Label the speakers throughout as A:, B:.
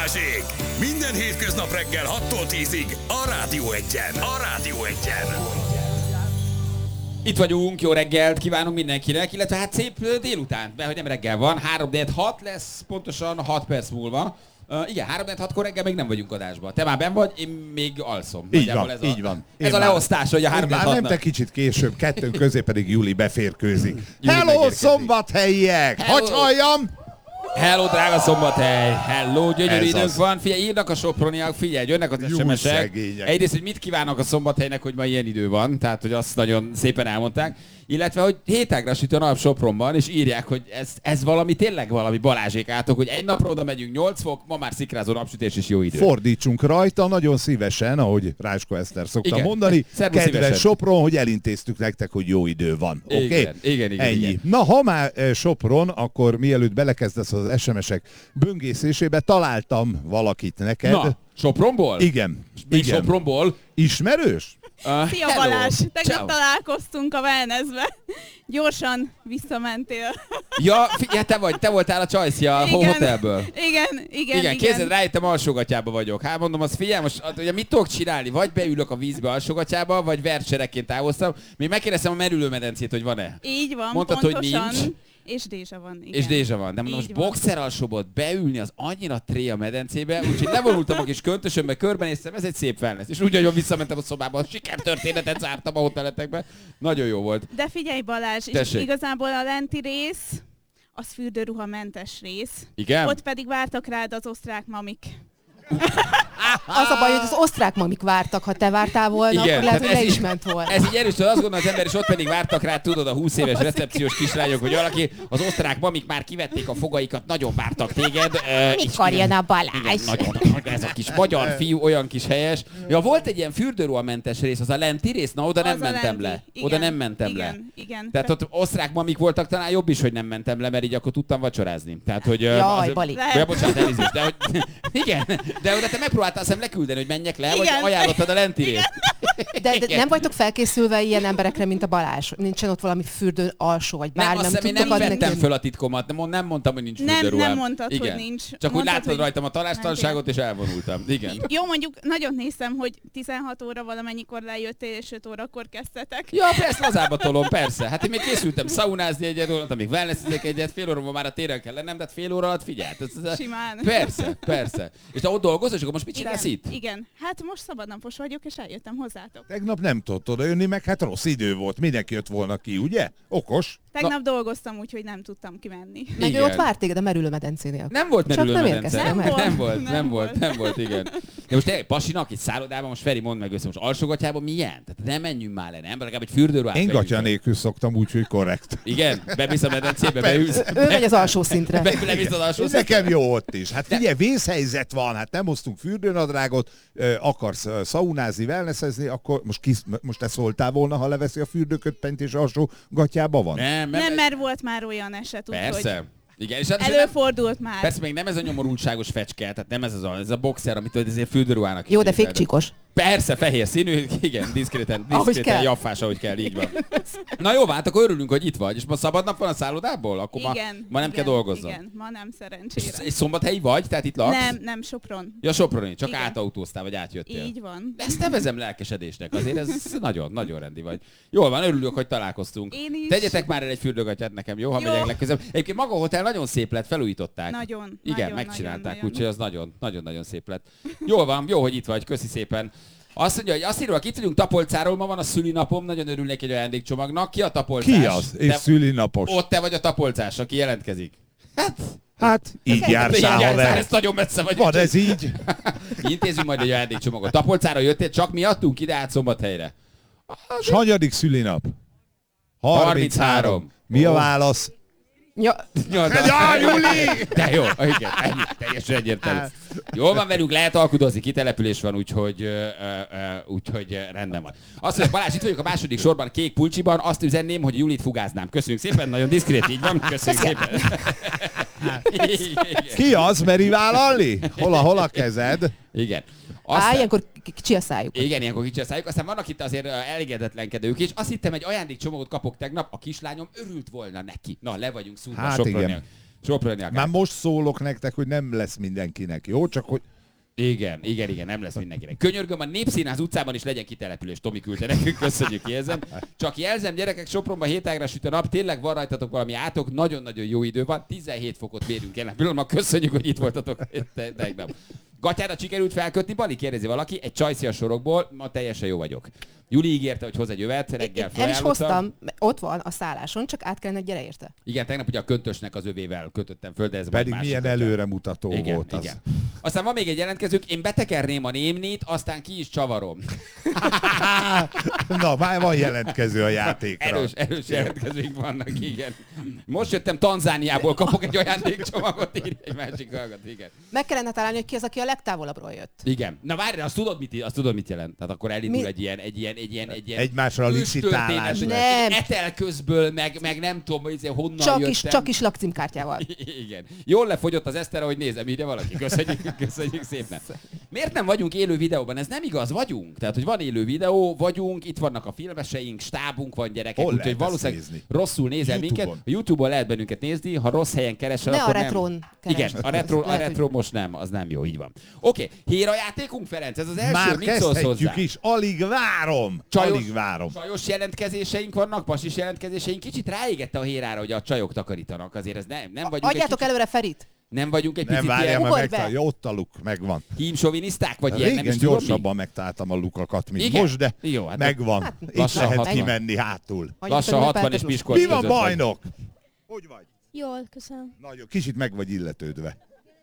A: Balázsék! Minden hétköznap reggel 6-tól 10-ig a Rádió Egyen.
B: Itt vagyunk, jó reggelt kívánunk mindenkinek, illetve hát szép délután, mert hogy nem reggel van, 3-6 lesz pontosan 6 perc múlva. Igen, 3-6-kor reggel még nem vagyunk adásban. Te már benn vagy, én még alszom.
C: Így van.
B: Ez a leosztás, hogy a 3-6-nak.
C: Nem, te kicsit később, kettőnk közé pedig Júli beférkőzik. Hello, szombathelyiek! Hogy halljam?
B: Hello, drága Szombathely! Hello, gyönyörű
C: Ez
B: időnk
C: az.
B: van. Figyelj, írnak a soproniak, figyelj, jönnek az
C: Jó
B: SMS-ek.
C: szegények.
B: Egyrészt, hogy mit kívánok a Szombathelynek, hogy ma ilyen idő van, tehát, hogy azt nagyon szépen elmondták. Illetve, hogy hétágra süt a nap Sopronban, és írják, hogy ez valami, tényleg valami Balázsék átok, hogy egy napra oda megyünk 8 fok, ma már szikrázó napsütés és jó idő.
C: Fordítsunk rajta nagyon szívesen, ahogy Rácskó Eszter szokta
B: Igen.
C: mondani.
B: Szervusz,
C: Kedves
B: szívesen.
C: Sopron, hogy elintéztük nektek, hogy jó idő van. Oké?
B: Igen.
C: Ennyi.
B: Igen.
C: Na, ha már Sopron, akkor mielőtt belekezdesz az SMS-ek böngészésébe, találtam valakit neked.
B: Na, Sopronból?
C: Igen.
B: Még
C: Igen.
B: Sopronból?
C: Ismerős?
D: Szia
B: Hello.
D: Balázs!
B: Ciao.
D: Tegnap találkoztunk a wellnessbe. Gyorsan visszamentél.
B: Ja, te voltál a Csajci a hotelből.
D: Igen.
B: Képzeld, rájöttem, alsógatyába vagyok. Hát mondom, azt figyelj, most ugye mit tudok csinálni? Vagy beülök a vízbe alsógatyába, vagy verserekként távoztam. Még megkérdeztem a merülőmedencét, hogy van-e.
D: Így van,
B: Mondtad,
D: pontosan.
B: hogy nincs.
D: És dézsa van, igen.
B: És dézsa van. De mondom,
D: Így
B: most
D: van.
B: boxer alsóból beülni az annyira tré a medencébe, úgyhogy levonultam a kis köntösömbe, körbenéztem, ez egy szép wellness. És úgy, hogy visszamentem a szobába, a sikertörténetet zártam a hoteletekbe. Nagyon jó volt.
D: De figyelj Balázs, és
B: Tessék.
D: igazából a lenti rész, az fürdőruhamentes rész.
B: Igen?
D: Ott pedig vártak rád az osztrák mamik.
E: Az a baj, hogy az osztrák mamik vártak, ha te vártál volna,
B: Igen,
E: akkor lehet,
B: tehát
E: hogy le
B: ez
E: is ment volna.
B: Ez így erős, hogy azt gondolom az ember, és ott pedig vártak rá, tudod, a 20 éves recepciós kislányok, hogy valaki, az osztrák mamik már kivették a fogaikat, nagyon vártak téged.
E: Mikor jön a Balázs?
B: Igen, nagyon, ez a kis magyar fiú, olyan kis helyes. Ja, volt egy ilyen fürdőruhamentes rész, az a lenti rész, na oda nem
D: Az a
B: mentem
D: lenti.
B: le.
D: Igen,
B: Oda nem mentem le.
D: Igen.
B: Tehát ott osztrák mamik voltak, talán jobb is, hogy nem mentem le, mert így akkor tudtam vacsorázni. Tehát, hogy...
E: Jaj, Bali.
B: Ja, bocsánat, elnézést, de hogy... Igen, de oda te megpróbáltál szem leküldeni, hogy menjek le, vagy
D: Igen.
B: ajánlottad a lenti részt.
E: De
B: Igen.
E: nem vagytok felkészülve ilyen emberekre, mint a Balázs? Nincsen ott valami fürdő alsó, vagy
B: Nem,
E: bármi,
B: azt hiszem, én
E: tudtok
B: nem
E: adni
B: vettem
E: neki?
B: föl a titkomat, nem mondtam, hogy nincs
D: Nem
B: fürdőruhám.
D: mondtad,
B: Igen.
D: hogy nincs.
B: Csak úgy
D: Mondtad,
B: láttad
D: hogy
B: rajtam a talástalanságot, és elvonultam. Igen.
D: Jó, mondjuk nagyon néztem, hogy 16 óra valamennyikor lejöttél, és 5 órakor kezdtetek.
B: Ja, persze, lazába tolom, persze. Hát én még készültem szaunázni egyet, voltam még wellnessizek egyet, fél óra már a téren kell lennem, de hát fél óra alatt figyeld.
D: Simán.
B: Persze. És te ott dolgozol, és akkor most mit csinálsz itt?
D: Igen. Hát most szabadnapos vagyok, és eljöttem hozzátok.
C: Tegnap nem tudott odajönni, meg hát rossz idő volt. Mindenki jött volna ki, ugye? Okos.
D: Tegnap dolgoztam, úgyhogy nem tudtam kimenni.
E: Meg ő
B: Igen.
E: ott várt téged a merülőmedencénél.
B: Nem volt
E: Csak nem
B: merülőmedence.
E: érkeztél meg.
B: Nem volt, igen. De most tényleg pasinak egy szállodában, most Feri, mondd meg össze, most alsógatyában milyen? Tehát nem menjünk már le, nem? Legalább egy fürdőruhát
C: Én
B: vegyünk
C: gatya
B: fel.
C: nélkül szoktam, úgyhogy korrekt.
B: Igen, bevisz a medencébe, beülsz.
E: Ő megy az alsó szintre.
B: Levisz az alsó
C: Nekem jó ott is. Hát figyelj, vészhelyzet van, hát nem hoztunk fürdőnadrágot, akarsz szaunázni, wellnessezni, akkor most te szóltál volna, ha leveszi a fürdőkötpenyt és alsó gatyába van?
D: Nem, mert volt már olyan eset, úgyhogy
B: Persze. Igen, és hát
D: előfordult már.
B: persze még nem ez a nyomorultságos fecske, tehát nem ez a boxer, amit ezért fürdőruhának is
E: Jó, de
B: képzeled.
E: fékcsíkos.
B: Persze, fehér színű, igen, diszkréten
E: kell.
B: jaffás, ahogy kell, így van. Na jó, hát akkor örülünk, hogy itt vagy. És ma szabad nap van a szállodából? Akkor ma nem kell dolgozzon.
D: Igen, ma nem szerencsére.
B: És szombathelyi vagy? Tehát itt laksz?
D: Nem, Sopron.
B: Ja, Soproni, csak
D: Igen.
B: átautóztál, vagy átjöttél.
D: Így van.
B: De ezt nevezem lelkesedésnek, azért ez nagyon rendi vagy. Jól van, örülök, hogy találkoztunk.
D: Én is.
B: Tegyetek már el egy fürdőgatyát nekem, jó? Ha
D: Jó.
B: megyek legközelebb. Egyébként maga a hotel nagyon szép lett, felújították.
D: Nagyon.
B: Igen,
D: nagyon,
B: megcsinálták,
D: nagyon.
B: úgyhogy az nagyon-nagyon szép lett. Jól van, jó, hogy itt vagy, köszi szépen. Azt mondja, hogy azt írva, itt vagyunk Tapolcáról, ma van a szülinapom, nagyon örülnék egy ajándékcsomagnak. Ki a tapolcás?
C: Ki az? És szülinapos.
B: Ott te vagy a tapolcás, aki jelentkezik.
C: Hát így jársz,
B: Így jársz,
C: haver.
B: ez nagyon messze vagy.
C: Van ez így?
B: Intézzünk majd egy ajándékcsomagot. Tapolcára jöttél, csak miattunk ide át Szombathelyre.
C: S hanyadik szülinap? 33. Mi a válasz?
E: Ja,
C: Ja, Júli!
B: De jó, igen, ennyi, teljesen egyértelmű. Jól van velünk, lehet alkudozni, kitelepülés van, úgyhogy rendben van. Azt mondja, Balázs, itt vagyok a második sorban, kék pulcsiban, azt üzenném, hogy Julit fugáznám. Köszönjük szépen, nagyon diszkrét, így van, köszönjük szépen.
C: Ki az? Meri vállalni? Hol a kezed?
B: Igen.
E: ilyenkor kicsi a szájuk.
B: Igen, ilyenkor kicsi a szájuk. Aztán vannak itt azért elégedetlenkedők is. Azt hittem, egy ajándékcsomagot kapok tegnap, a kislányom örült volna neki. Na, le vagyunk szúrva
C: Hát
B: Soproniak.
C: igen.
B: Soproni akár.
C: Már most szólok nektek, hogy nem lesz mindenkinek, jó? Csak hogy...
B: Igen, nem lesz mindenkinek. Könyörgöm, a Népszínház utcában is legyen kitelepülés, Tomi küldte nekünk, köszönjük, érzem. Csak jelzem, gyerekek, Sopronban 7 ágra süt a nap, tényleg van rajtatok valami átok, nagyon-nagyon jó idő van, 17 fokot mérünk jelen pillanatban, köszönjük, hogy itt voltatok tegnap. Gatyára sikerült felkötni, Bali, kérdezi valaki, egy csajszi a sorokból, ma teljesen jó vagyok. Juli ígérte, hogy hoz egy övet, reggel
E: El is hoztam, ott van a szálláson, csak át kellene, gyere érte.
B: Igen, tegnap ugye a köntösnek az övével kötöttem föl, de ez
C: Pedig
B: majd
C: milyen
B: másik
C: előremutató
B: igen,
C: volt az.
B: igen. Aztán van még egy jelentkezők, én betekerném a némnit, aztán ki is csavarom.
C: Na, már van jelentkező a játékra.
B: Erős jelentkezőink vannak, igen. Most jöttem Tanzániából, kapok egy ajándékcsomagot, írja egy másik hallgat, igen.
E: Meg kellene találni, hogy ki az, aki a legtávolabbról jött.
B: Igen. Na várj, azt tudod mit jelent? Tehát akkor elindul egy ilyen
C: Egymásra licitálás.
E: Nem.
B: Etel közből, meg nem tudom, hogy honnan jöttem.
E: Csak is lakcímkártyával.
B: Igen. Jól lefogyott az Eszter, ahogy nézem, írja valaki. Köszönjük szépen. Miért nem vagyunk élő videóban? Ez nem igaz, vagyunk. Tehát, hogy van élő videó, vagyunk, itt vannak a filmeseink, stábunk van, gyerekek. Úgyhogy valószínűleg rosszul nézel minket. A YouTube-on lehet bennünket nézni, ha rossz helyen keresel,
E: ne
B: akkor
E: a retrón
B: nem.
E: keresd.
B: Igen, a retro most nem, az nem jó, így van. Oké, hérajátékunk, Ferenc, ez az első,
C: Már
B: mit szólsz hozzá?
C: kezdhetjük is, alig várom. Alig várom.
B: Csajos jelentkezéseink vannak, pasis jelentkezéseink. Kicsit ráégette a hérára, hogy a csajok takarítanak. Azért ez nem vagyunk
E: Adjátok előre Ferit.
B: nem vagyunk egy
C: Nem
B: picit
C: várjál,
B: ilyen
C: mert
E: Ugorj be.
C: megtalálja, ott a luk, megvan.
B: hímsoviniszták, vagy ilyen, nem
C: Régen
B: is tudom
C: gyorsabban megtaláltam a lukakat, mint
B: Igen?
C: most, de
B: Jó, hát
C: megvan.
E: hát
C: Itt
B: lassan
C: lehet
B: 60.
C: kimenni hátul.
B: mi. Lassan
E: Hagyjuk,
B: 60 és
E: hogy
B: Miskolc
C: Mi van,
B: között vagy.
C: bajnok? Hogy vagy?
F: Jól, köszönöm.
C: Nagyon, kicsit meg vagy illetődve.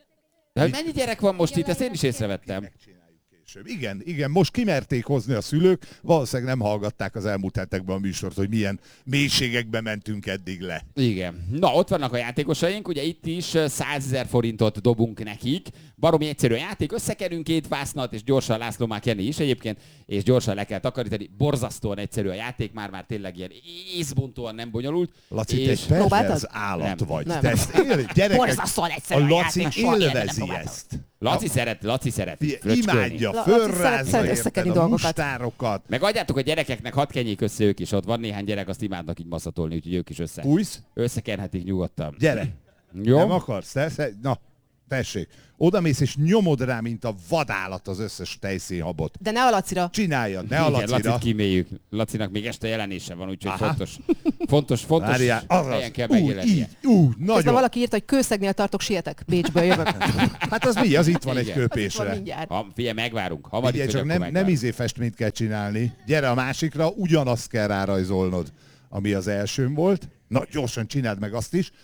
B: De hogy mennyi gyerek van most itt, ezt én is észrevettem.
C: Megcsináljuk később. Igen, most kimerték hozni a szülők, valószínűleg nem hallgatták az elmúlt hetekben a műsort, hogy milyen mélységekbe mentünk eddig le.
B: Igen. Na, ott vannak a játékosaink, ugye itt is 100 000 forintot dobunk nekik. Baromi egyszerű a játék, összekerünk két vásznat, és gyorsan László már kenni is egyébként, és gyorsan le kell takarítani. Borzasztóan egyszerű a játék, már tényleg ilyen észbontóan nem bonyolult.
C: Laci,
B: és
C: te
E: Próbáltad?
C: pervers állat
B: Nem.
C: vagy.
E: Nem.
C: Te ezt gyerekek,
E: Borzasztóan egyszerű
C: a
E: a
C: Laci
E: játék, soha életben nem
C: élvezi
E: próbáltam.
C: ezt.
B: Laci szeret
C: Figyelj,
B: fröcskölni.
C: imádja,
E: Laci
C: fölrázza
E: szeret
C: érted
E: összekenni
C: a
E: dolgokat.
C: mustárokat.
B: Meg adjátok a gyerekeknek, hadd kenjék össze ők is, ott van néhány gyerek, azt imádnak így maszatolni, úgyhogy ők is
C: Fújsz?
B: összekenhetik nyugodtan.
C: Gyere.
B: Jó?
C: Nem akarsz? Na, tessék. Odamész és nyomod rá, mint a vadállat az összes tejszínhabot.
E: De ne a Lacira.
C: Csináljad, ne a
B: Igen,
C: Lacira.
B: Lacit kiméljük. Lacinak még este jelenése van, úgyhogy
C: Aha.
B: fontos
C: Várjál,
B: helyen kell
C: úgy,
B: megjelennie.
C: így,
E: Közben
C: nagyon.
E: valaki írta, hogy kőszegnél tartok, sietek. Bécsből jövök.
C: Hát az mi? Az itt van egy
B: Igen.
E: Az itt van
C: kőpésre.
E: mindjárt.
B: Figyelj, megvárunk. Hamar
C: Figyelj,
B: itt
C: csak
B: vagy, akkor
C: nem
B: megvárunk.
C: izéfestményt kell csinálni. Gyere a másikra, ugyanazt kell rárajzolnod, ami az elsőn volt. Na, gyorsan csináld meg azt is.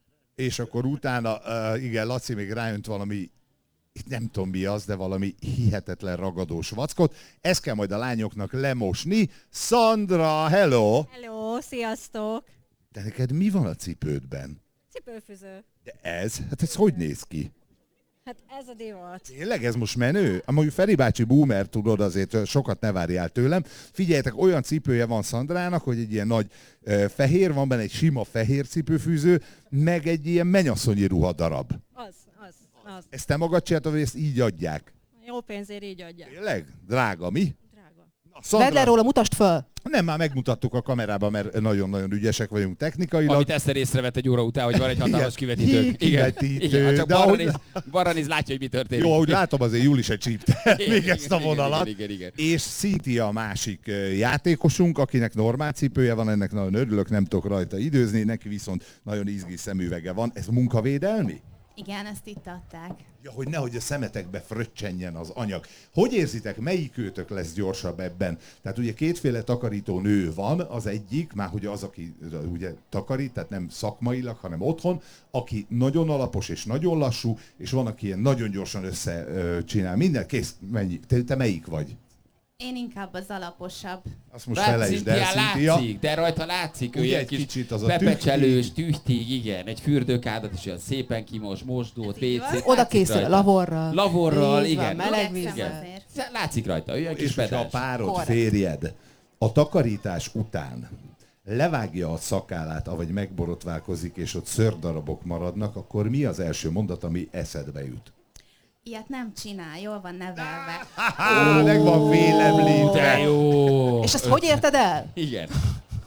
C: És akkor utána, igen, Laci még rájönt valami, nem tudom mi az, de valami hihetetlen ragadós vackot. Ezt kell majd a lányoknak lemosni. Szandra, hello!
F: Hello, sziasztok!
C: De neked mi van a cipődben?
F: Cipőfűző.
C: De hát ez hogy néz ki?
F: Hát ez a divat.
C: Tényleg ez most menő? Amúgy Feri bácsi boomer, tudod, azért sokat ne várjál tőlem. Figyeljetek, olyan cipője van Szandrának, hogy egy ilyen nagy fehér, van benne egy sima fehér cipőfűző, meg egy ilyen mennyasszonyi ruhadarab.
F: Az.
C: Ezt te magad csináltad, vagy ezt így adják?
F: Jó pénzért így adják.
C: Tényleg? Drága, mi?
F: Drága.
C: Na,
E: Vedd le róla, mutasd föl.
C: Nem, már megmutattuk a kamerában, mert nagyon-nagyon ügyesek vagyunk technikailag.
B: Amit Eszter észrevett egy óra után, hogy van egy hatalmas kivetítők.
C: Kivetítő,
B: ha csak
C: de
B: balra néz, látja, hogy mi történik.
C: Jó, ahogy látom, azért Júli se csípte még ezt a vonalat.
B: Igen.
C: És Cynthia a másik játékosunk, akinek normál cipője van, ennek nagyon örülök, nem tudok rajta időzni, neki viszont nagyon izgi szemüvege van. Ez munkavédelmi?
G: Igen, ezt itt adták.
C: Ja, hogy nehogy a szemetekbe fröccsenjen az anyag. Hogy érzitek, melyik őtök lesz gyorsabb ebben? Tehát ugye kétféle takarító nő van, az egyik, már hogy az, aki ugye takarít, tehát nem szakmailag, hanem otthon, aki nagyon alapos és nagyon lassú, és van, aki ilyen nagyon gyorsan összecsinál. Minden kész, mennyi? Te melyik vagy?
G: Én inkább az alaposabb.
C: Azt most felejtsd el, Cynthia.
B: Látszik, de rajta látszik, ő
C: Ugye
B: ilyen
C: egy
B: kis
C: kicsit az a
B: pepecselős, tüchtig, igen, egy fürdőkádat is olyan szépen kimos, mosdót, WC-t.
E: Oda készül a lavorral.
B: Lavorral,
E: Így van,
B: igen.
E: meleg
G: Igyekszem
E: vízzel.
G: azért.
B: Látszik rajta, olyan kis
C: És hogyha a
B: pedás.
C: párod,
E: Korrekt.
C: férjed a takarítás után levágja a szakállát, avagy megborotválkozik, és ott szőrdarabok maradnak, akkor mi az első mondat, ami eszedbe jut?
G: Ilyet nem csinál, jól van nevelve.
C: Meg van félemlítve.
B: De jó!
E: És ezt hogy érted el?
B: Igen.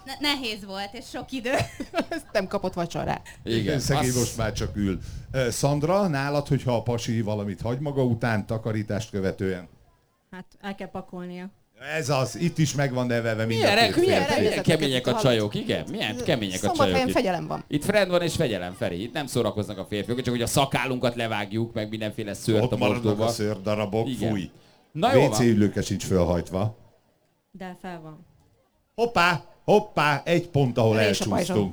G: Nehéz volt, és sok idő.
E: Ezt nem kapott vacsorát.
B: Igen.
C: Szegény most már csak ül. Szandra, nálad, hogyha a pasi valamit hagy maga után, takarítást követően?
F: Hát el kell pakolnia.
C: Ez az, itt is megvan nevelve mind a két
B: Milyen
C: férfi.
B: kemények a csajok, igen? Milyen kemények a
E: Szombathelyen
B: csajok itt.
E: fegyelem van.
B: Itt friend van és fegyelem, Feri. Itt nem szórakoznak a férfiak, csak hogy a szakállunkat levágjuk, meg mindenféle szőrt
C: Ott
B: a
C: maradnak a
B: mosdóba.
C: szőrdarabok,
B: Igen.
C: fúj.
B: Na jó
C: WC
B: van.
C: ülőke sincs fölhajtva.
F: De fel van.
C: Hoppá, egy pont, ahol
E: És a
C: elcsúsztunk.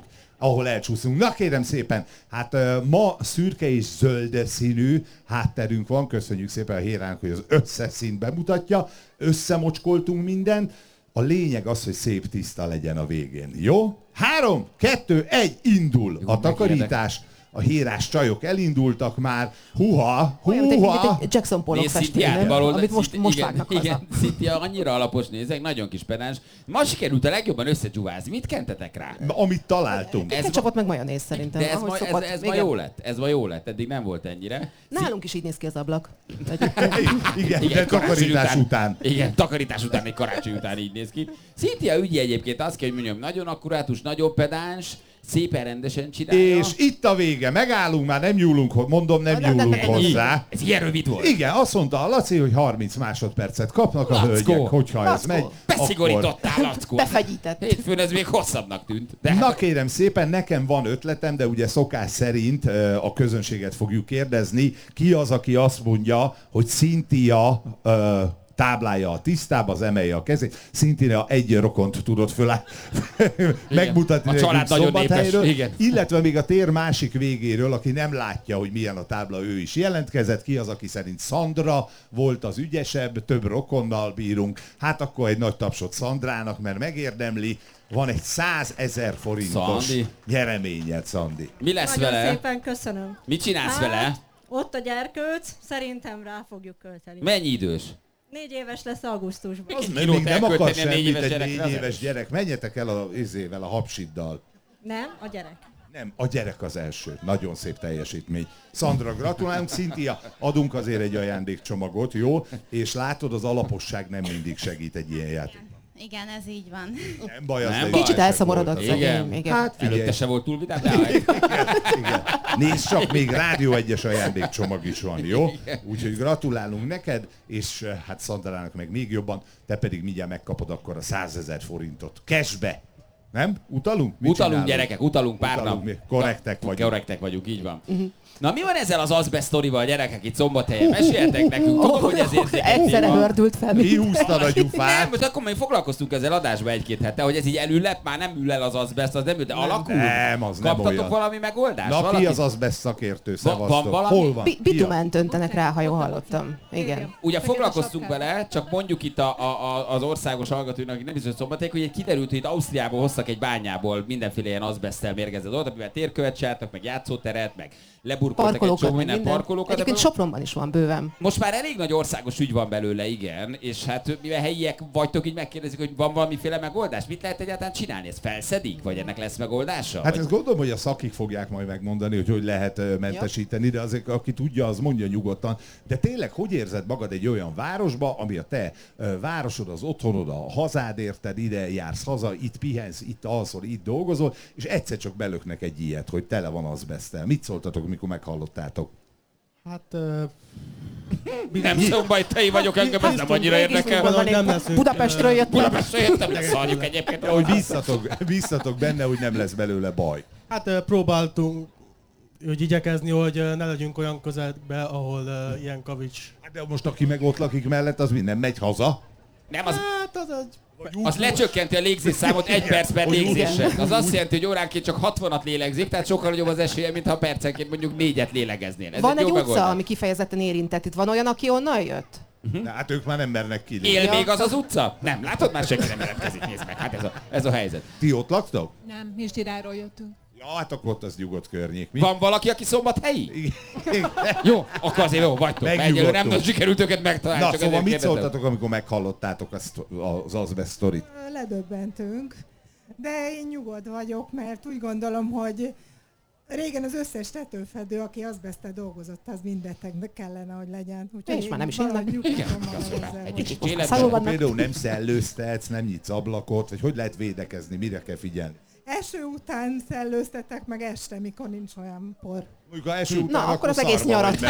C: Na kérem szépen, hát ma szürke és zöld színű hátterünk van, köszönjük szépen a Hérának, hogy az összes színt bemutatja, összemocskoltunk mindent, a lényeg az, hogy szép tiszta legyen a végén, jó? 3, 2, 1, indul
B: Jó,
C: a takarítás. A hírás csajok elindultak már, huha.
E: Olyan, mint egy Jackson Pollock
B: Nézd
E: festmény,
B: Szintiát
E: nem?
B: baloldal,
E: Amit most vágnak haza.
B: igen, Szintia annyira alapos nézek, nagyon kis pedáns. Ma sikerült a legjobban összegyúvázni. Mit kentetek rá?
C: Amit találtunk.
B: Ez
E: Ketchupot meg majonéz szerintem.
B: De ez,
E: ahogy
B: ma,
E: szokott.
B: ez ma
E: Igen.
B: jó lett, ez ma jó lett, eddig nem volt ennyire.
E: Nálunk is így néz ki az ablak.
C: Igen, de takarítás után.
B: Igen, takarítás után, egy karácsony után így néz ki. Szintia ügye egyébként azt kell, hogy mondjam, nagyon akkurátus, nagyon pedáns, szépen rendesen csinálja.
C: És itt a vége, megállunk már, nem nyúlunk, mondom, nem nyúlunk hozzá.
B: Ez ilyen rövid volt.
C: Igen, azt mondta a Laci, hogy 30 másodpercet kapnak a
B: Lackó.
C: hölgyek, hogyha ez
E: Lackó.
C: megy.
B: Beszigorítottál, Lackó.
E: Befegyített.
B: Hétfőn ez még hosszabbnak tűnt. De
C: Na kérem szépen, nekem van ötletem, de ugye szokás szerint a közönséget fogjuk kérdezni, ki az, aki azt mondja, hogy Cynthia táblája a tisztába, az emelje a kezét. Cynthia egy rokont tudott megmutatni
B: A család
C: nekünk
B: nagyon
C: Szombathelyről,
B: népes, igen.
C: illetve még a tér másik végéről, aki nem látja, hogy milyen a tábla, ő is jelentkezett. Ki az, aki szerint Szandra volt az ügyesebb, több rokonnal bírunk. Hát akkor egy nagy tapsot Szandrának, mert megérdemli. Van egy 100 000 forintos
B: Szandi.
C: nyereményed, Szandi.
B: mi lesz
F: Nagyon
B: vele?
F: szépen köszönöm.
B: Mit csinálsz vele?
F: Ott a gyerkőc, szerintem rá fogjuk költeni.
B: Mennyi idős?
F: 4 éves lesz augusztusban.
B: Az
C: Még
B: kilót
C: nem akar
B: elkölteni a 4
C: semmit
B: éves
C: egy
B: gyerekre,
C: 4
B: az
C: éves gyerek. Menjetek el a hapsiddal.
F: Nem, a gyerek.
C: Nem, a gyerek az első. Nagyon szép teljesítmény. Szandra, gratulálunk. Cynthia, adunk azért egy ajándékcsomagot, jó? És látod, az alaposság nem mindig segít egy ilyen játék.
G: Igen, ez így van.
C: Nem baj, az
B: Nem
C: legyen.
B: baj.
E: Kicsit elszomorodott
B: Igen.
E: szegény. Igen.
C: Hát figyelj,
B: Előtte se volt túl vidám, de
C: igen. Nézd csak, még Rádió 1-es ajándékcsomag is van, jó? Úgyhogy gratulálunk neked, és hát Szandrának meg még jobban, te pedig mindjárt megkapod akkor a 100 000 forintot. Cashbe! Nem? Utalunk? Mit
B: utalunk
C: csinálunk?
B: gyerekek, utalunk pár
C: Utalunk,
B: nap.
C: mi korrektek vagyunk.
B: Korrektek vagyunk, így van. Na mi van ezzel az azbest sztorival, gyerekek itt Szombathelyen? Meséljetek nekünk, tudom, hogy ez érzékeny
E: Egyszerre
B: téma.
E: hördült fel.
C: Mi húztad a gyufát?
B: Nem, most akkor még foglalkoztunk ezzel adásba egy-két hete, hogy ez így elüllett, már nem ül el az azbest, az nem ül, de alakul.
C: Nem, az nem
B: Kaptatok
C: olyan.
B: valami megoldást?
C: Na,
B: Valaki?
C: ki az azbest szakértő?
B: Van
C: Szevasztok.
B: valami?
C: Hol van?
E: Bitument öntenek rá, ha jól hallottam. Igen.
B: Ugye foglalkoztunk vele, csak mondjuk itt az országos hallgatóinak, akik nem biztos, hogy Szombathelyek, hogy kiderült, hogy itt Ausztriából hoztak egy bányából mindenféle ilyen azbesztel mérgezett dolgot, amivel térkövet csináltak, meg játszóteret, meg leburkoltak egy
E: Parkolókat,
B: csomó
E: meg
B: minden
E: minden.
B: parkolókat.
E: Egyébként
B: de
E: Sopronban is van bőven.
B: most már elég nagy országos ügy van belőle, igen, és hát mivel helyiek vagytok, így megkérdezik, hogy van valamiféle megoldás. Mit lehet egyáltalán csinálni? Ezt felszedik? Vagy ennek lesz megoldása?
C: Hát
B: Vagy...
C: ezt gondolom, hogy a szakik fogják majd megmondani, hogy lehet mentesíteni, de azért, aki tudja, az mondja nyugodtan. De tényleg, hogy érzed magad egy olyan városba, ami a te városod, az otthonod, a hazád, érted, ide jársz haza, itt pihensz, itt alszol, itt dolgozol, és egyszer csak belöknek egy ilyet, hogy tele van azbesztel. Mit szóltatok, mikor meghallottátok?
H: Hát...
B: Nem szombathely vagyok, engem ez nem annyira érdekel.
H: Gondolom, nem leszünk,
E: Budapestről jöttem.
B: Budapestről jöttem, de szarjuk egyébként.
C: Hogy bízzatok benne, hogy nem lesz belőle baj.
H: Hát próbáltunk úgy igyekezni, hogy ne legyünk olyan közelbe, ahol ilyen kavics.
C: Hát de most aki meg ott lakik mellett, az minden megy haza.
B: Nem, az,
H: Hát az egy...
B: az lecsökkenti a légzésszámot 1 perc per légzéssel. Az azt jelenti, hogy óránként csak 60-at lélegzik, tehát sokkal nagyobb az esélye, mintha percenként mondjuk 4-et lélegeznél. Ez
E: Van egy
B: jó
E: utca,
B: megoldás.
E: ami kifejezetten érintett. Itt van olyan, aki onnan jött?
C: Na, hát ők már nem mernek kilépni.
B: Él még az utca? Nem, látod, már senki nem jelentkezik, nézd meg, hát ez a helyzet.
C: Ti ott laktok?
I: Nem, Misdiráról jöttünk.
C: Ja, hát akkor ott az nyugodt környék. Mi?
B: Van valaki, aki szombathelyi?
C: Igen.
B: Jó, akkor azért jó, vagytok. Egyelőre nem
C: Megnyugodtunk.
B: sikerült őket megtalálni.
C: Na,
B: csak
C: szóval
B: ezért
C: mit
B: kérdezem.
C: szóltatok, amikor meghallottátok az azbest sztorit?
I: Ledöbbentünk, de én nyugodt vagyok, mert úgy gondolom, hogy Régen az összes tetőfedő, aki azbesztel dolgozott, az mindbetegnek kellene, hogy legyen.
E: És már nem is innak.
C: Például nem szellőztetsz, nem nyitsz ablakot, vagy hogy lehet védekezni, mire kell figyelni?
I: Eső után szellőztetek, meg este, mikor nincs olyan por.
C: Mondjuk a eső után,
E: na, akkor az egész nyarat.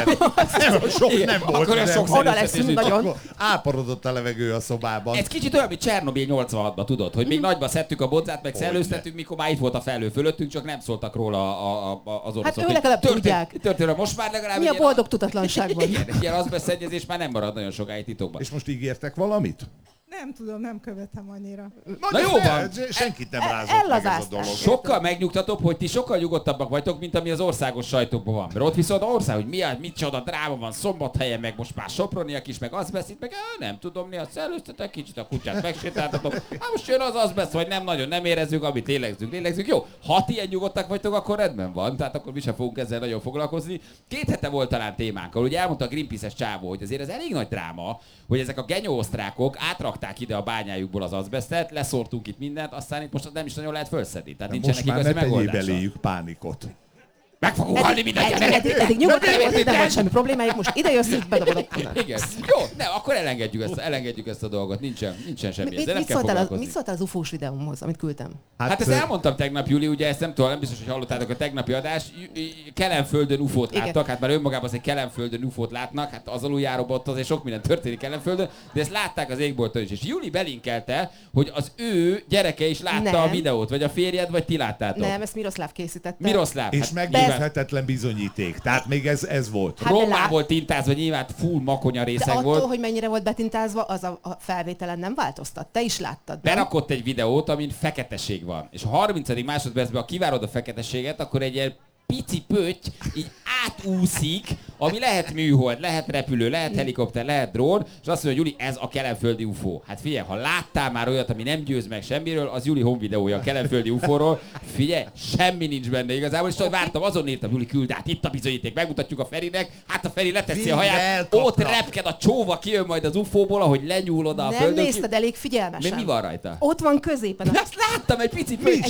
C: Sok nem volt.
B: Akkor sok
E: oda leszünk nagyon.
C: Áporodott a levegő a szobában.
B: Ez kicsit olyan, mint Csernobil 86-ban, tudod, hogy még nagyba szedtük a bodzát, meg szellőztettük, mikor már itt volt a felhő fölöttünk, csak nem szóltak róla az oroszok.
E: Hát ő legalább tudják.
B: Történelem most már legalább...
E: Mi a boldog tudatlanságban?
B: Ilyen azbesztennyezés már nem marad nagyon sokáig titokban.
C: És most ígértek valamit?
I: Nem tudom, nem követem annyira.
B: Na jó van!
C: Senkit nem rázott meg ez a dolog.
B: Sokkal megnyugtatóbb, hogy ti sokkal nyugodtabbak vagytok, mint ami az országos sajtókban van. Mert ott viszont ország, hogy micsoda dráma van Szombathelyen, meg most már Soproniak is, meg azbeszit, meg nem tudom, néha szellőztetek, kicsit a kutyát megsétáltatok. Hát most jön az azbesz, vagy nem nagyon nem érezzük, amit lélegzünk. Jó, ha ti ilyen nyugodtak vagytok, akkor rendben van, tehát akkor mi sem fogunk ezzel nagyon foglalkozni. 2 hete volt talán témánk, ahol ugye elmondta a Greenpeace-es csávó, hogy azért ez elég nagy dráma, hogy ezek a genyó osztrákok átrakták ide a bányájukból az azbesztet, leszórtunk itt mindent, aztán itt most nem is nagyon lehet felszedni. Tehát nincsenek igazi megoldása.
C: Beléjük pánikot.
B: Meg fogunk halni mindent!
E: Eddig nyugodtan nem volt semmi problémájuk, most ide jössz, itt bedobod a punát.
B: Igen. Jó, nem, akkor elengedjük ezt a dolgot, nincsen semmi. Ezzel nem kell foglalkozni.
E: Mit szóltál az ufós videómhoz, amit küldtem?
B: Hát ezt elmondtam tegnap, Juli, ugye ezt nem tudom, nem biztos, hogy hallottátok a tegnapi adást. Kelenföldön ufót láttak, hát már önmagában az, hogy Kelenföldön ufót látnak, hát az aluljáróban ott azért sok minden történik Kelenföldön, de ezt látták az égbolton is. És Juli belinkelte, hogy az ő gyereke is látta a videót, vagy a férjed, vagy ti láttátok.
E: Nem, ezt Miroszláv készítette.
B: Miroszláv.
C: És meggyőzhetetlen bizonyíték. Tehát még ez volt.
B: Hát Rómán volt tintázva, nyilván full makonya részeg volt.
E: De attól, hogy mennyire volt betintázva, az a felvételen nem változtat. Te is láttad, nem?
B: Berakott egy videót, amin feketeség van. És a 30. másodpercben, ha kivárod a feketeséget, akkor egy ilyen pici pötty így átúszik, ami lehet műhold, lehet repülő, lehet helikopter, lehet drón, és azt mondja, hogy Juli, ez a kelenföldi UFO. Hát figyelj, ha láttál már olyat, ami nem győz meg semmiről, az Juli home videója a kelenföldi UFO-ról. Figyelj, semmi nincs benne igazából, és tudod, vártam, azon írtam, Juli, küld át, itt a bizonyíték, megmutatjuk a Ferinek, hát a Feri leteszi a haját, ott repked a csóva, kijön majd az UFO-ból, ahogy lenyúl oda a földön.
E: Nem nézted elég figyelmesen.
B: Mi van rajta?
E: Ott van középen.
B: Azt láttam, egy pici pötty.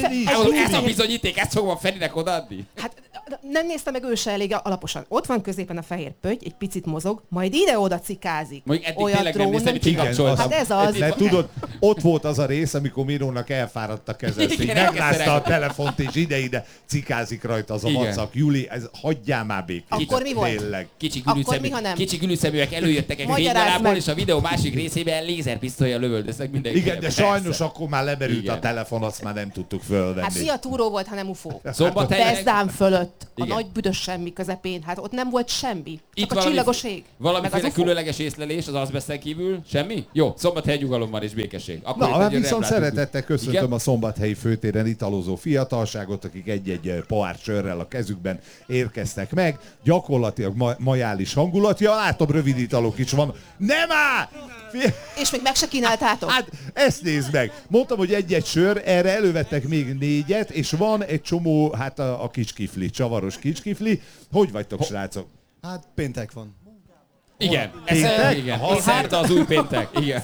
B: Ez a bizonyíték, ezt fogom a Ferinek odaadni.
E: Hát nem nézte meg ő se elég alaposan. Ott van középen a fehér pötty, egy picit mozog, majd ide-oda cikázik.
B: Mondjuk eddig tényleg nem néztem, hogy kikapcsoltam.
E: Hát ez az.
C: Mert tudod, ott volt az a rész, amikor Mirónak elfáradt a keze, meglázta a telefont, és ide-ide cikázik rajta az a vacak. Juli, hagyjál már békét.
E: Akkor mi volt?
C: Tényleg.
B: Kicsi gülüszeműek előjöttek egy fényvonalából, és a videó másik részében lézerpisztollyal lövöldöztek mindenki.
C: Igen, de sajnos akkor már lemerült a telefon, azt már nem tudtuk fölvenni.
E: Hát mi a túró volt, hanem UFO.
B: Szombathelyen
E: fölött, a nagy büdös semmi közepén, hát ott nem volt semmi. Csak a csillagos ég.
B: Valamiféle különleges észlelés az azbeszten kívül? Semmi? Jó, Szombathely nyugalom van és békesség.
C: Na, hát viszont szeretettel köszöntöm a Szombathelyi főtéren italozó fiatalságot, akik egy-egy pohár sörrel a kezükben érkeztek meg. Gyakorlatilag majális hangulat. Ja, látom, rövid italok is van. Nem áll!
E: És még meg se kínáltátok?
C: Hát ezt nézd meg. Mondtam, hogy egy-egy sör, erre elővettek még 4-et, és van egy csomó, hát a kicskifli, csavaros kicskifli. Hogy vagytok, srácok?
J: Hát péntek van.
B: Igen.
C: Igen.
B: Szerda az új péntek. Igen.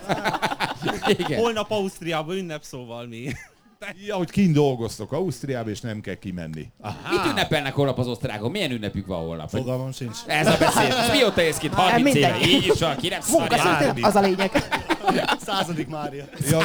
K: Igen. Holnap Ausztriában ünnep, szóval mi.
C: Ja, hogy kint dolgoztok Ausztriába, és nem kell kimenni.
B: Aha. Mit ünnepelnek holnap az osztrákon? Milyen ünnepük van holnap?
J: Fogalmam sincs.
B: Ez a beszéd. Mióta ész ki? 30 éve. Így is van, ki nem szarja.
E: Az a lényeg.
J: 100. Mária.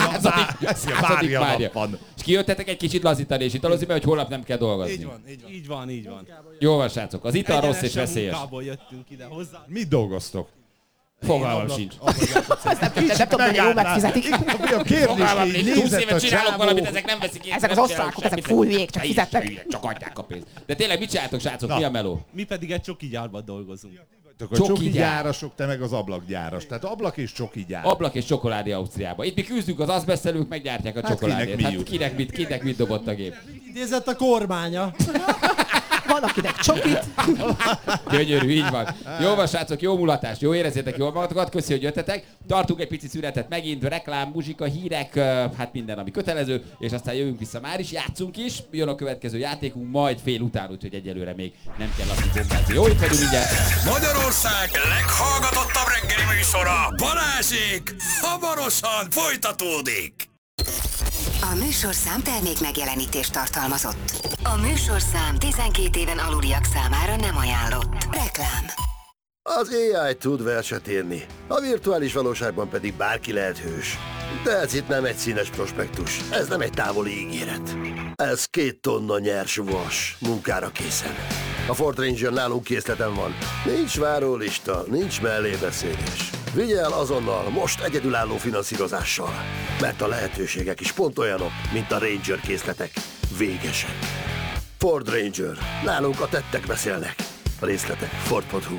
B: Századik Mária. És kijöttetek egy kicsit lazítani és italozni, mert hogy holnap nem kell dolgozni.
K: Így van.
B: Jó van, srácok. Az ital rossz és veszélyes.
K: Jöttünk ide hozzá.
C: Mit dolgoztok?
B: Fogalmam sincs.
E: Nem tudom, hogy jól megfizetik.
C: A kérdés, így
B: 20 éve csinálok valamit, ezek nem veszik észre.
E: Ezek az osztrákok, ezek fújjék, csak fizetnek.
B: Csak adják a pénzt. De tényleg mit csináltok, srácok? Mi a meló?
K: Mi pedig egy csoki gyárban dolgozunk.
C: A csoki gyárasok, te meg az ablakgyáras. Tehát ablak és csoki gyár.
B: Ablak és csokoládé Ausztriába. Itt mi küzdünk az azbesztelők, meggyártják a csokoládét. Hát kinek mit dobott a gép?
J: Idézett a kormánya.
E: Van, akinek csokit.
B: Gyönyörű, így van. Jó van, srácok, jó mulatást, jó érezzétek jól magatokat, köszi, hogy jöttetek. Tartunk egy pici szünetet megint, reklám, muzsika, hírek, hát minden, ami kötelező, és aztán jövünk vissza már is, játszunk is. Jön a következő játékunk, majd fél után, úgyhogy egyelőre még nem kell azt bombázni. Jó, itt vagyunk mindjárt.
A: Magyarország leghallgatottabb reggeli műsora, Balázsék, hamarosan folytatódik.
L: A műsorszám termék megjelenítést tartalmazott. A műsorszám 12 éven aluliak számára nem ajánlott. Reklám.
M: Az AI tud verset írni, a virtuális valóságban pedig bárki lehet hős. De ez itt nem egy színes prospektus, ez nem egy távoli ígéret. Ez 2 tonna nyers vas, munkára készen. A Ford Ranger nálunk készleten van. Nincs várólista, nincs mellébeszélés. Vigye el azonnal, most egyedülálló finanszírozással. Mert a lehetőségek is pont olyanok, mint a Ranger készletek. Végesek. Ford Ranger. Nálunk a tettek beszélnek. A részletek Ford.hu.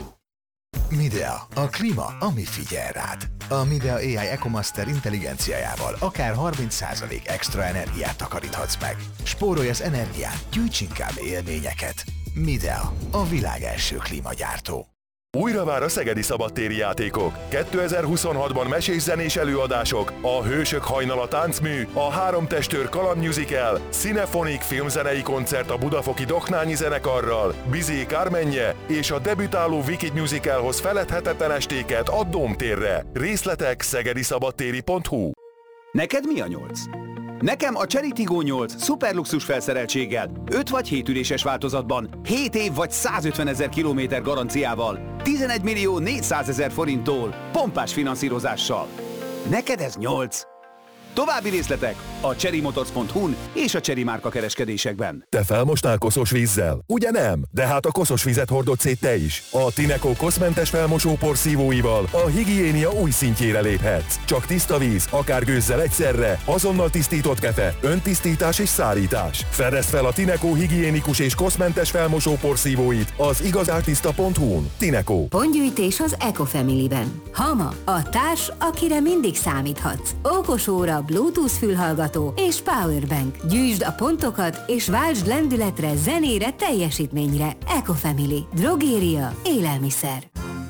N: Midea, a klíma, ami figyel rád. A Midea AI EcoMaster intelligenciájával akár 30% extra energiát takaríthatsz meg. Spórolj az energián, gyűjts inkább élményeket. Midea, a világ első klímagyártó.
O: Újra vár a szegedi szabadtéri játékok. 2026-ban mesés-zenés előadások, a Hősök hajnala táncmű, a 3 testőr kalandmusical, Cinephonic filmzenei koncert a budafoki Doknányi zenekarral, Bizé Kármenje és a debütáló Wicked musicalhoz feledhetetlen estéket a Dómtérre. Részletek szegediszabadtéri.hu.
P: Neked mi a 8? Nekem a Chery Tiggo 8 szuperluxus felszereltséggel, 5 vagy 7 üléses változatban, 7 év vagy 150 000 kilométer garanciával, 11 millió 400 000 forinttól, pompás finanszírozással. Neked ez 8. További részletek a cherrymotors.hu-n és a Chery márka kereskedésekben.
O: Te felmostál koszos vízzel? Ugye nem? De hát a koszos vizet hordod szét te is. A Tineco koszmentes felmosópor szívóival a higiénia új szintjére léphetsz. Csak tiszta víz, akár gőzzel egyszerre, azonnal tisztított kefe, öntisztítás és szárítás. Fedezd fel a Tineco higiénikus és koszmentes felmosópor szívóit az igazártiszta.hu-n. Tineco.
L: Pontgyűjtés az Ecofamily-ben. Hama, a társ, akire mindig számíthatsz. Okos óra, Bluetooth fülhallgató és powerbank. Gyűjtsd a pontokat és váltsd lendületre, zenére, teljesítményre. Ecofamily. Drogéria. Élelmiszer.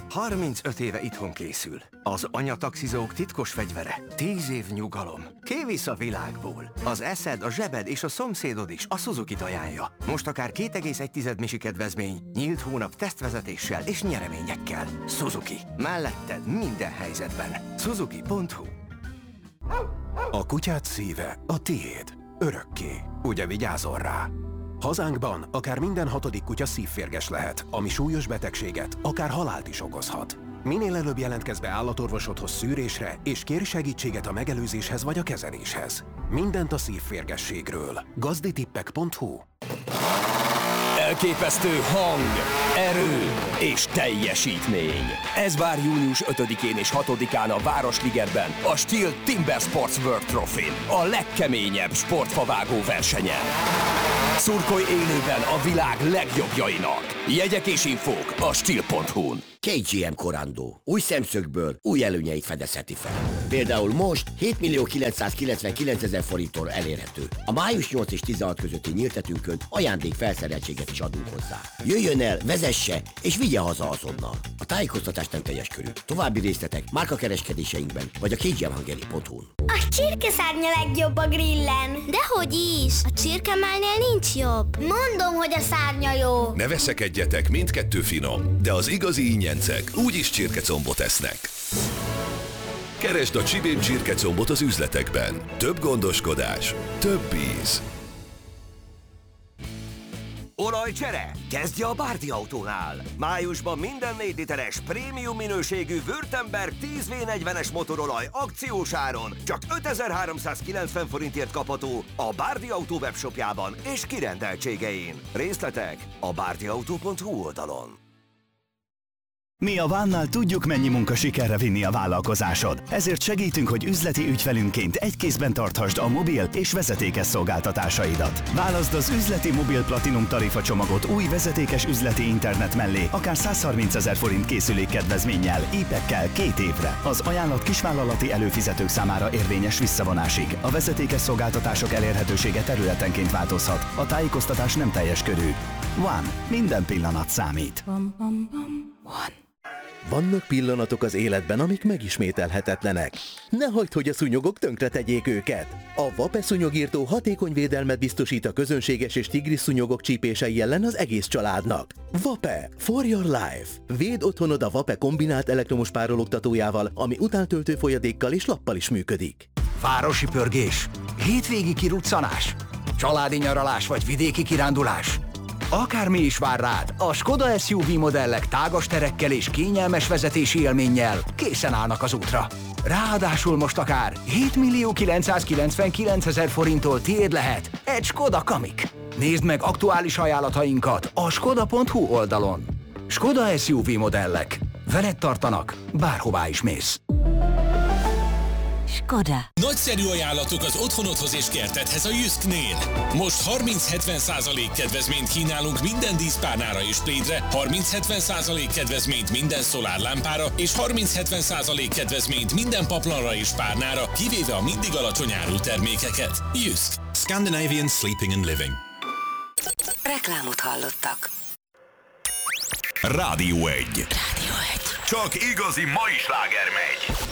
Q: 35 éve itthon készül. Az anyataxizók titkos fegyvere. 10 év nyugalom. Kivisz a világból. Az eszed, a zsebed és a szomszédod is a Suzuki-t ajánlja. Most akár 2,1 misi kedvezmény, nyílt hónap tesztvezetéssel és nyereményekkel. Suzuki. Melletted minden helyzetben. Suzuki.hu.
R: A kutyád szíve a tiéd. Örökké. Ugye vigyázol rá? Hazánkban akár minden 6. kutya szívférges lehet, ami súlyos betegséget, akár halált is okozhat. Minél előbb jelentkezz be állatorvosodhoz szűrésre, és kérj segítséget a megelőzéshez vagy a kezeléshez. Mindent a szívférgességről. gazditippek.hu.
S: Elképesztő hang, erő és teljesítmény. Ez vár június 5-én és 6-án a Városligetben, a Steel Timber Sports World Trophy-n, a legkeményebb sportfavágó versenyen. Szurkolj élőben a világ legjobbjainak. Jegyek és infók a Steel.hu-n.
T: KGM Corando. Új szemszögből új előnyeit fedezheti fel. Például most 7.999.000 forinttól elérhető. A május 8 és 16 közötti nyíltetünkön ajándék felszereltséget is adunk hozzá. Jöjjön el, vezesse és vigye haza azonnal. A tájékoztatás nem teljes körű. További részletek márkakereskedéseinkben vagy a kgmhungary.hu-n.
U: A csirkeszárnya legjobb a grillen. Dehogy is! A csirkemálnél nincs jobb. Mondom, hogy a szárnya jó.
A: Ne veszekedjetek, mindkettő finom, de az igazi ingyencek úgyis csirkecombot esznek. Keresd a Csibém csirkecombot az üzletekben. Több gondoskodás, több íz.
S: Olajcsere! Kezdje a Bárdi Autónál! Májusban minden 4 literes prémium minőségű Württemberg 10V40-es motorolaj akciós áron csak 5390 forintért kapható a Bárdi Autó webshopjában és kirendeltségein. Részletek a bárdiautó.hu oldalon.
V: Mi a Vánnal tudjuk, mennyi munka sikerre vinni a vállalkozásod. Ezért segítünk, hogy üzleti ügyfelünként egy kézben tarthasd a mobil és vezetékes szolgáltatásaidat. Válaszd az üzleti mobil platinum tarifa csomagot új vezetékes üzleti internet mellé, akár 130 000 forint készülék kedvezménnyel, IP-ekkel 2 évre. Az ajánlat kisvállalati előfizetők számára érvényes visszavonásig. A vezetékes szolgáltatások elérhetősége területenként változhat. A tájékoztatás nem teljes körű. One. Minden pillanat számít.
W: One. Vannak pillanatok az életben, amik megismételhetetlenek. Ne hagyd, hogy a szúnyogok tönkre tegyék őket. A Vape szúnyogírtó hatékony védelmet biztosít a közönséges és tigris szúnyogok csípései ellen az egész családnak. Vape. For your life. Védd otthonod a Vape kombinált elektromos párologtatójával, ami utántöltő folyadékkal és lappal is működik.
X: Városi pörgés, hétvégi kiruccanás,
P: Családi nyaralás vagy vidéki kirándulás? Akármi is vár rád, a Skoda SUV modellek tágas terekkel és kényelmes vezetési élménnyel készen állnak az útra. Ráadásul most akár 7.999.000 forinttól tiéd lehet egy Skoda Kamiq. Nézd meg aktuális ajánlatainkat a skoda.hu oldalon. Skoda SUV modellek. Veled tartanak, bárhová is mész.
D: Skoda. Nagyszerű ajánlatok az otthonodhoz és kertedhez a Jysknél. Most 30-70% kedvezményt kínálunk minden díszpárnára és plédre, 30-70% kedvezményt minden szolárlámpára, és 30-70% kedvezményt minden paplanra és párnára, kivéve a mindig alacsony áru termékeket. Jysk. Scandinavian Sleeping and Living.
L: Reklámot hallottak.
A: Rádió 1. Csak igazi mai sláger megy.